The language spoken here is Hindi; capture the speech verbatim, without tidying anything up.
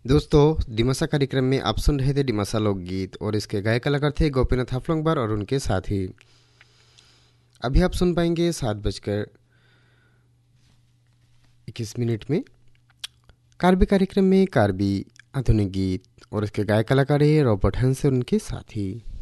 दोस्तों, डिमासा कार्यक्रम में आप सुन रहे थे डिमासा लोकगीत और इसके गायक कलाकार थे गोपीनाथ हाफलंगबार और उनके साथी। अभी आप सुन पाएंगे सात बजकर इक्कीस मिनट में कार्बी कार्यक्रम में कार्बी आधुनिक गीत और इसके गायक कलाकार है रॉबर्ट हंस और उनके साथी।